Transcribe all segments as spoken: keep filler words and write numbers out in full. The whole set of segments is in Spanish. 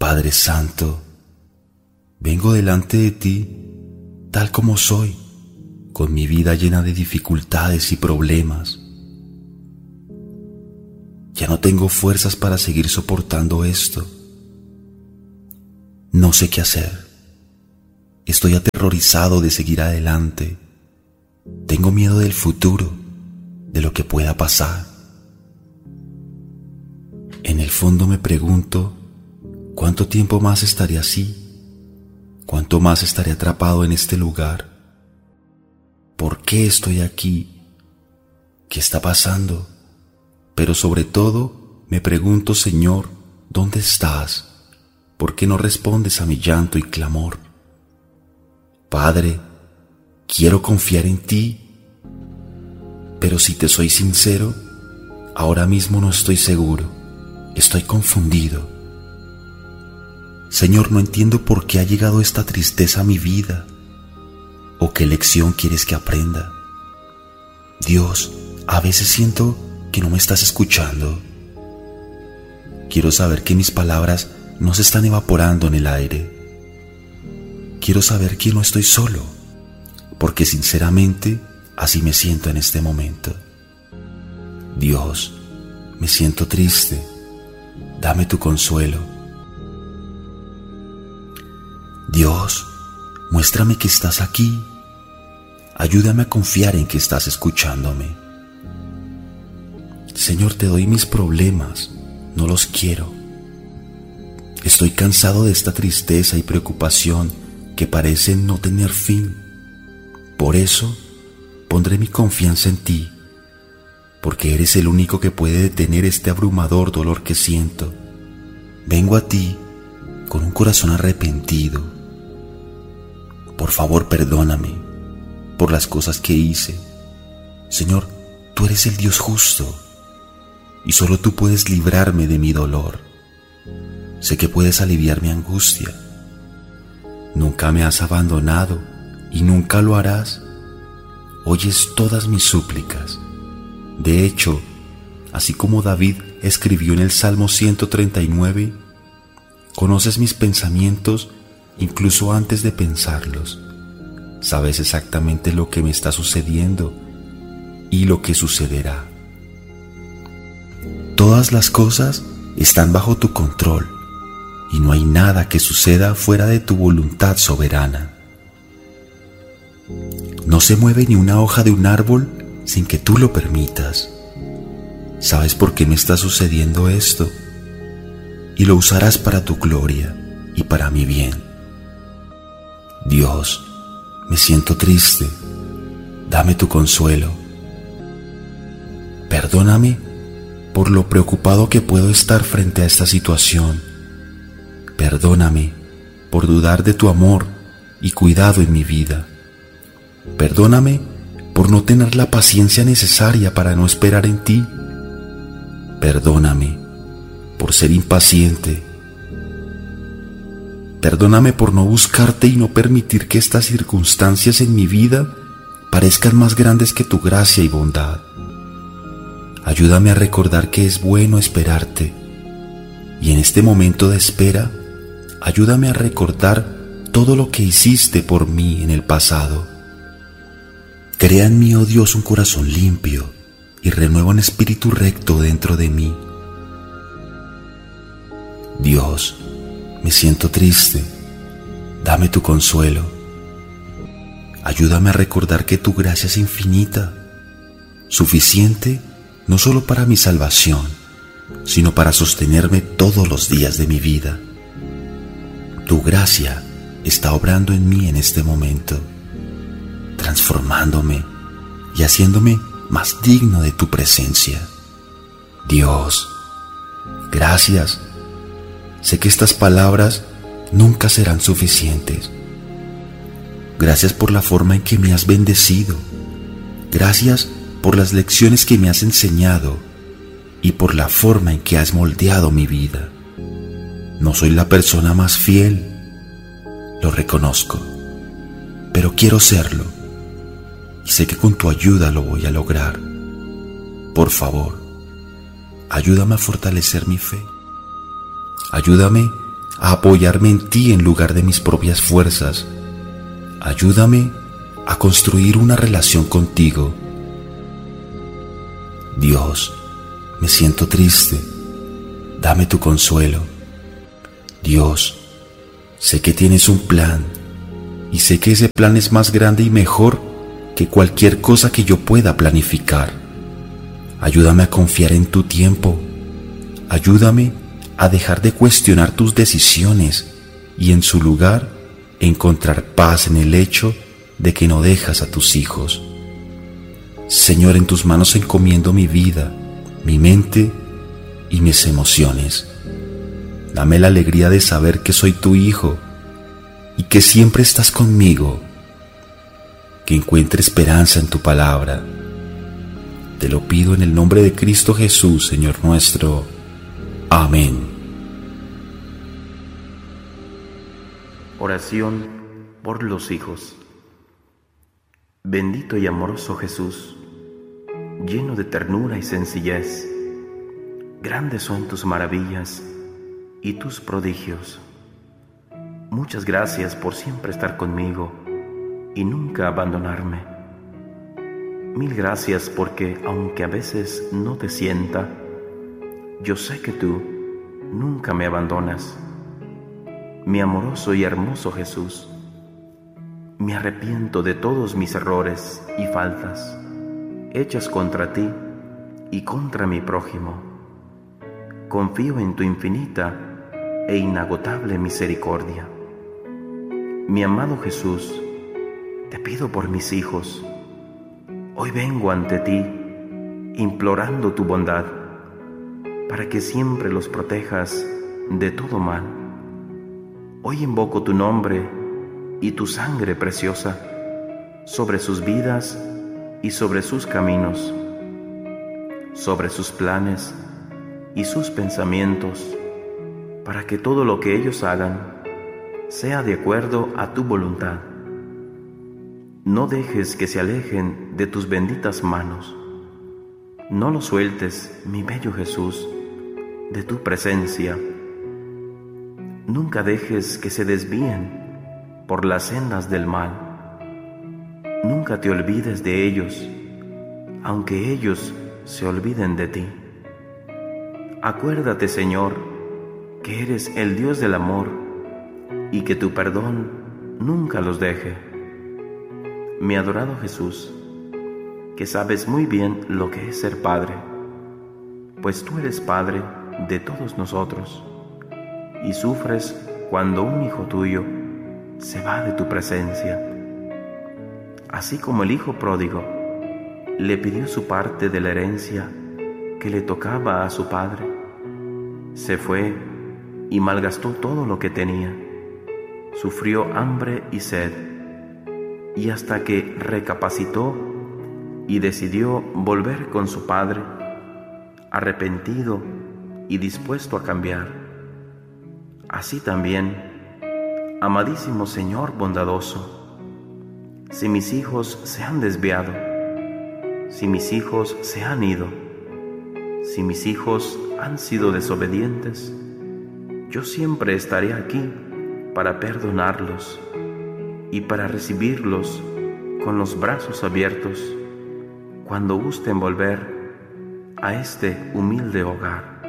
Padre Santo, vengo delante de ti tal como soy, con mi vida llena de dificultades y problemas. Ya no tengo fuerzas para seguir soportando esto. No sé qué hacer. Estoy aterrorizado de seguir adelante. Tengo miedo del futuro, de lo que pueda pasar. En el fondo me pregunto, ¿cuánto tiempo más estaré así? ¿Cuánto más estaré atrapado en este lugar? ¿Por qué estoy aquí? ¿Qué está pasando? Pero sobre todo me pregunto, Señor, ¿dónde estás? ¿Por qué no respondes a mi llanto y clamor? Padre, quiero confiar en ti, pero si te soy sincero, ahora mismo no estoy seguro, estoy confundido. Señor, no entiendo por qué ha llegado esta tristeza a mi vida, o qué lección quieres que aprenda. Dios, a veces siento que no me estás escuchando. Quiero saber que mis palabras no se están evaporando en el aire. Quiero saber que no estoy solo, porque sinceramente así me siento en este momento. Dios, me siento triste. Dame tu consuelo. Dios, muéstrame que estás aquí. Ayúdame a confiar en que estás escuchándome. Señor, te doy mis problemas, no los quiero. Estoy cansado de esta tristeza y preocupación que parecen no tener fin. Por eso, pondré mi confianza en ti, porque eres el único que puede detener este abrumador dolor que siento. Vengo a ti con un corazón arrepentido. Por favor, perdóname por las cosas que hice. Señor, tú eres el Dios justo y solo tú puedes librarme de mi dolor. Sé que puedes aliviar mi angustia. Nunca me has abandonado y nunca lo harás. Oyes todas mis súplicas. De hecho, así como David escribió en el Salmo ciento treinta y nueve, conoces mis pensamientos incluso antes de pensarlos. Sabes exactamente lo que me está sucediendo y lo que sucederá. Todas las cosas están bajo tu control y no hay nada que suceda fuera de tu voluntad soberana. No se mueve ni una hoja de un árbol sin que tú lo permitas. ¿Sabes por qué me está sucediendo esto? Y lo usarás para tu gloria y para mi bien. Dios, me siento triste. Dame tu consuelo. Perdóname por lo preocupado que puedo estar frente a esta situación. Perdóname por dudar de tu amor y cuidado en mi vida. Perdóname por no tener la paciencia necesaria para no esperar en ti. Perdóname por ser impaciente. Perdóname por no buscarte y no permitir que estas circunstancias en mi vida parezcan más grandes que tu gracia y bondad. Ayúdame a recordar que es bueno esperarte. Y en este momento de espera, ayúdame a recordar todo lo que hiciste por mí en el pasado. Crea en mí, oh Dios, un corazón limpio y renueva un espíritu recto dentro de mí. Dios, me siento triste. Dame tu consuelo. Ayúdame a recordar que tu gracia es infinita, suficiente no solo para mi salvación, sino para sostenerme todos los días de mi vida. Tu gracia está obrando en mí en este momento, transformándome y haciéndome más digno de tu presencia. Dios, gracias. Sé que estas palabras nunca serán suficientes. Gracias por la forma en que me has bendecido. Gracias por las lecciones que me has enseñado y por la forma en que has moldeado mi vida. No soy la persona más fiel, lo reconozco, pero quiero serlo y sé que con tu ayuda lo voy a lograr. Por favor, ayúdame a fortalecer mi fe. Ayúdame a apoyarme en ti en lugar de mis propias fuerzas. Ayúdame a construir una relación contigo. Dios, me siento triste. Dame tu consuelo. Dios, sé que tienes un plan y sé que ese plan es más grande y mejor que cualquier cosa que yo pueda planificar. Ayúdame a confiar en tu tiempo. Ayúdame a dejar de cuestionar tus decisiones y en su lugar encontrar paz en el hecho de que no dejas a tus hijos. Señor, en tus manos encomiendo mi vida, mi mente y mis emociones. Dame la alegría de saber que soy tu hijo y que siempre estás conmigo. Que encuentre esperanza en tu palabra. Te lo pido en el nombre de Cristo Jesús, Señor nuestro. Amén. Oración por los hijos. Bendito y amoroso Jesús, lleno de ternura y sencillez, grandes son tus maravillas y tus prodigios. Muchas gracias por siempre estar conmigo y nunca abandonarme. Mil gracias porque, aunque a veces no te sienta, yo sé que tú nunca me abandonas. Mi amoroso y hermoso Jesús, me arrepiento de todos mis errores y faltas hechas contra ti y contra mi prójimo. Confío en tu infinita e inagotable misericordia. Mi amado Jesús, te pido por mis hijos. Hoy vengo ante ti implorando tu bondad para que siempre los protejas de todo mal. Hoy invoco tu nombre y tu sangre preciosa sobre sus vidas y sobre sus caminos, sobre sus planes y sus pensamientos, para que todo lo que ellos hagan sea de acuerdo a tu voluntad. No dejes que se alejen de tus benditas manos. No los sueltes, mi bello Jesús, de tu presencia. Nunca dejes que se desvíen por las sendas del mal. Nunca te olvides de ellos, aunque ellos se olviden de ti. Acuérdate, Señor, que eres el Dios del amor y que tu perdón nunca los deje. Mi adorado Jesús, que sabes muy bien lo que es ser padre, pues tú eres padre de todos nosotros y sufres cuando un hijo tuyo se va de tu presencia. Así como el hijo pródigo le pidió su parte de la herencia que le tocaba a su padre, se fue y malgastó todo lo que tenía, sufrió hambre y sed, y hasta que recapacitó y decidió volver con su padre, arrepentido y dispuesto a cambiar. Así también, amadísimo Señor bondadoso, si mis hijos se han desviado, si mis hijos se han ido, si mis hijos han sido desobedientes, yo siempre estaré aquí para perdonarlos y para recibirlos con los brazos abiertos cuando gusten volver a este humilde hogar.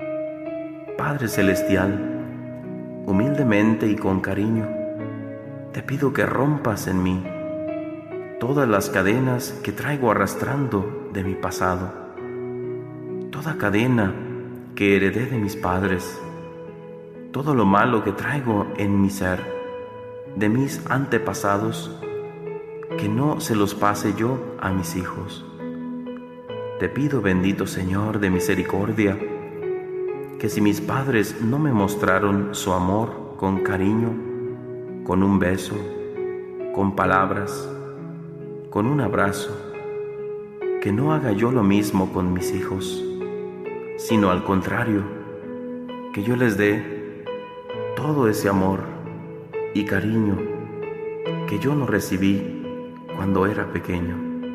Padre Celestial, humildemente y con cariño, te pido que rompas en mí todas las cadenas que traigo arrastrando de mi pasado, toda cadena que heredé de mis padres, todo lo malo que traigo en mi ser, de mis antepasados, que no se los pase yo a mis hijos. Te pido, bendito Señor de misericordia, que si mis padres no me mostraron su amor con cariño, con un beso, con palabras, con un abrazo, que no haga yo lo mismo con mis hijos, sino al contrario, que yo les dé todo ese amor y cariño que yo no recibí cuando era pequeño.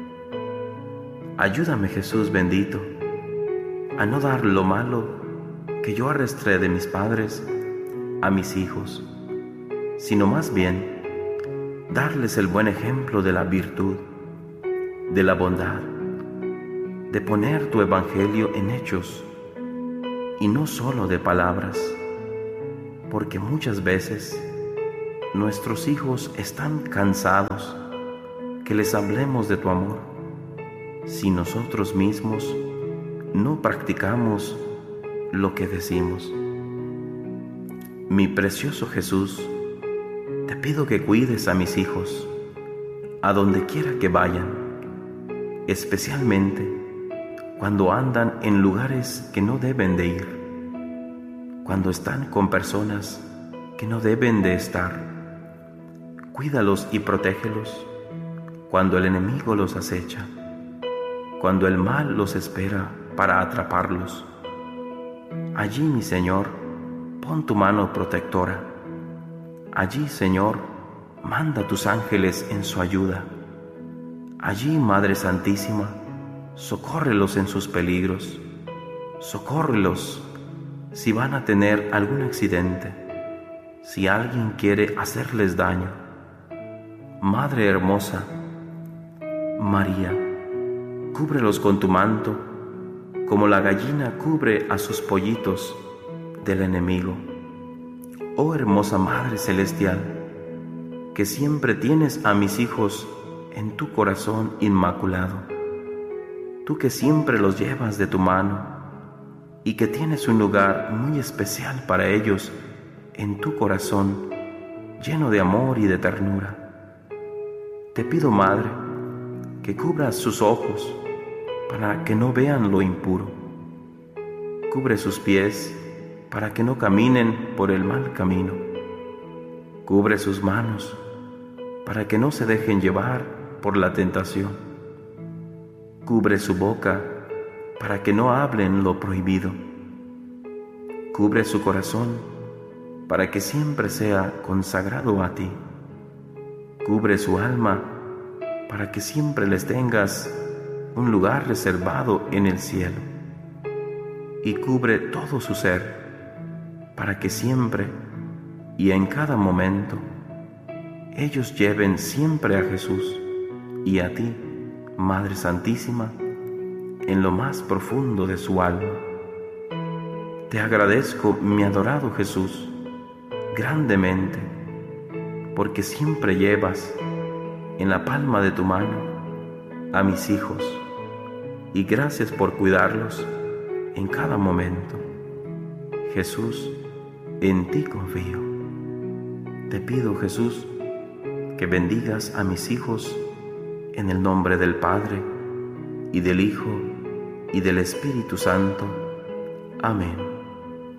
Ayúdame, Jesús bendito, a no dar lo malo que yo arrastré de mis padres a mis hijos, sino más bien darles el buen ejemplo de la virtud, de la bondad, de poner tu evangelio en hechos y no solo de palabras, porque muchas veces nuestros hijos están cansados que les hablemos de tu amor si nosotros mismos no practicamos lo que decimos. Mi precioso Jesús, te pido que cuides a mis hijos a donde quiera que vayan, especialmente cuando andan en lugares que no deben de ir, cuando están con personas que no deben de estar. Cuídalos y protégelos cuando el enemigo los acecha, cuando el mal los espera para atraparlos. Allí, mi Señor, pon tu mano protectora. Allí, Señor, manda tus ángeles en su ayuda. Allí, Madre Santísima, socórrelos en sus peligros. Socórrelos si van a tener algún accidente, si alguien quiere hacerles daño. Madre hermosa, María, cúbrelos con tu manto, como la gallina cubre a sus pollitos del enemigo. Oh hermosa Madre Celestial, que siempre tienes a mis hijos en tu corazón inmaculado, tú que siempre los llevas de tu mano y que tienes un lugar muy especial para ellos en tu corazón, lleno de amor y de ternura. Te pido, Madre, que cubras sus ojos para que no vean lo impuro. Cubre sus pies para que no caminen por el mal camino. Cubre sus manos para que no se dejen llevar por la tentación. Cubre su boca para que no hablen lo prohibido. Cubre su corazón para que siempre sea consagrado a ti. Cubre su alma para que siempre les tengas un lugar reservado en el cielo. Y cubre todo su ser para que siempre y en cada momento ellos lleven siempre a Jesús y a ti, Madre Santísima, en lo más profundo de su alma. Te agradezco, mi adorado Jesús, grandemente, porque siempre llevas en la palma de tu mano a mis hijos, y gracias por cuidarlos en cada momento. Jesús, en ti confío. Te pido, Jesús, que bendigas a mis hijos en el nombre del Padre, y del Hijo, y del Espíritu Santo. Amén.